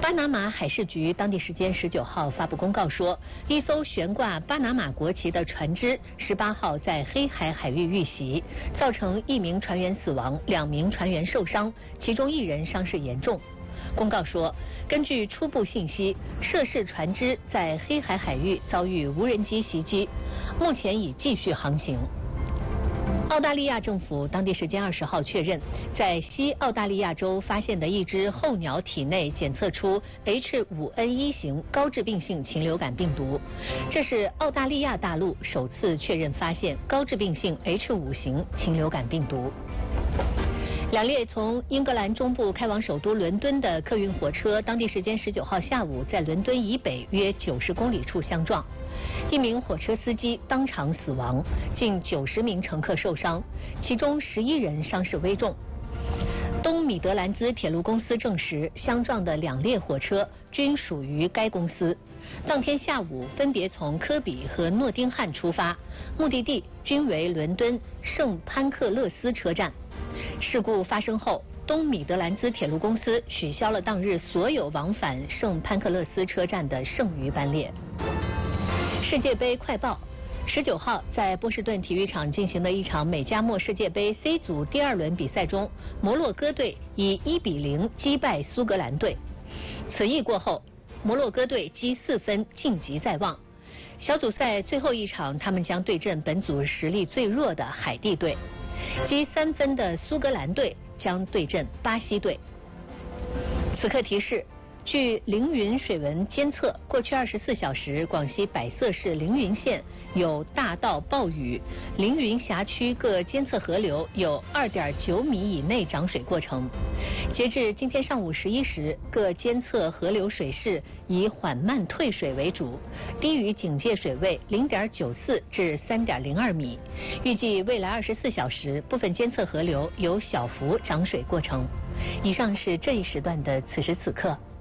巴拿马海事局当地时间19号发布公告说，一艘悬挂巴拿马国旗的船只18号在黑海海域遇袭，造成1名船员死亡，2名船员受伤，其中1人伤势严重。公告说，根据初步信息，涉事船只在黑海海域遭遇无人机袭击，目前已继续航行。澳大利亚政府当地时间20号确认，在西澳大利亚州发现的一只候鸟体内检测出 H5N1 型高致病性禽流感病毒，这是澳大利亚大陆首次确认发现高致病性 H5 型禽流感病毒。2列从英格兰中部开往首都伦敦的客运火车，当地时间19号下午在伦敦以北约90公里处相撞，1名火车司机当场死亡，近90名乘客受伤，其中11人伤势危重。东米德兰兹铁路公司证实，相撞的2列火车均属于该公司。当天下午分别从科比和诺丁汉出发，目的地均为伦敦圣潘克勒斯车站。事故发生后，东米德兰兹铁路公司取消了当日所有往返圣潘克勒斯车站的剩余班列。世界杯快报：19号在波士顿体育场进行的一场美加墨世界杯 C 组第2轮比赛中，摩洛哥队以1-0击败苏格兰队。此役过后，摩洛哥队积4分晋级在望。小组赛最后一场，他们将对阵本组实力最弱的海地队。积3分的苏格兰队将对阵巴西队。此刻提示，据凌云水文监测，过去24小时，广西百色市凌云县有大到暴雨，凌云辖区各监测河流有2.9米以内涨水过程。截至今天上午11时，各监测河流水势以缓慢退水为主，低于警戒水位0.94至3.02米。预计未来24小时，部分监测河流有小幅涨水过程。以上是这一时段的此时此刻。